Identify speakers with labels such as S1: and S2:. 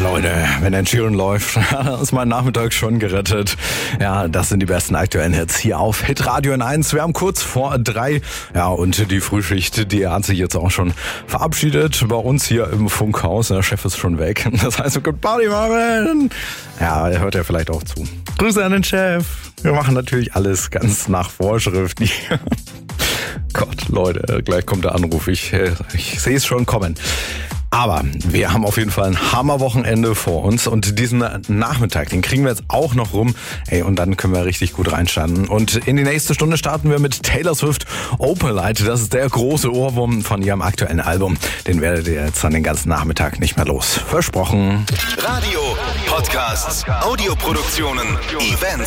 S1: Leute, wenn Ed Sheeran läuft, ist mein Nachmittag schon gerettet. Ja, das sind die besten aktuellen Hits hier auf Hitradio N1. Wir haben kurz vor 3. Ja, und die Frühschicht, die hat sich jetzt auch schon verabschiedet bei uns hier im Funkhaus. Der Chef ist schon weg. Das heißt, wir können Party machen. Ja, er hört ja vielleicht auch zu. Grüße an den Chef. Wir machen natürlich alles ganz nach Vorschrift. Gott, Leute, gleich kommt der Anruf. Ich sehe es schon kommen. Aber wir haben auf jeden Fall ein Hammerwochenende vor uns und diesen Nachmittag, den kriegen wir jetzt auch noch rum. Ey, und dann können wir richtig gut reinstarten. Und in die nächste Stunde starten wir mit Taylor Swift Opalite. Das ist der große Ohrwurm von ihrem aktuellen Album. Den werdet ihr jetzt dann den ganzen Nachmittag nicht mehr los. Versprochen.
S2: Radio, Podcasts, Audioproduktionen, Events.